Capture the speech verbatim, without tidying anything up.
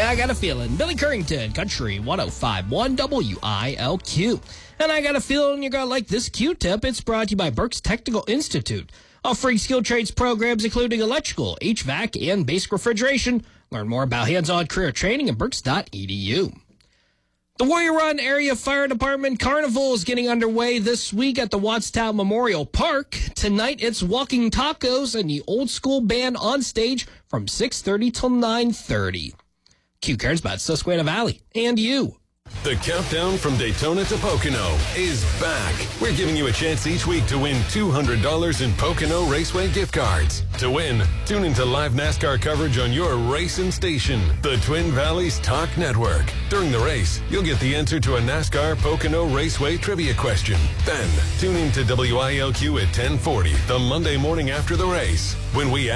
I got a feeling. Billy Currington, Country one oh five point one W I L Q. And I got a feeling you're going to like this Q-tip. It's brought to you by Berks Technical Institute, offering skilled trades programs including electrical, H V A C, and basic refrigeration. Learn more about hands-on career training at berks dot e d u. The Warrior Run Area Fire Department Carnival is getting underway this week at the Wattstown Memorial Park. Tonight, it's Walking Tacos and the Old School Band on stage from six thirty till nine thirty. Q cares about Susquehanna Valley and you. The countdown from Daytona to Pocono is back. We're giving you a chance each week to win two hundred dollars in Pocono Raceway gift cards. To win, tune into live NASCAR coverage on your racing station, the Twin Valleys Talk Network. During the race, you'll get the answer to a NASCAR Pocono Raceway trivia question. Then, tune in to W I L Q at ten forty, the Monday morning after the race, when we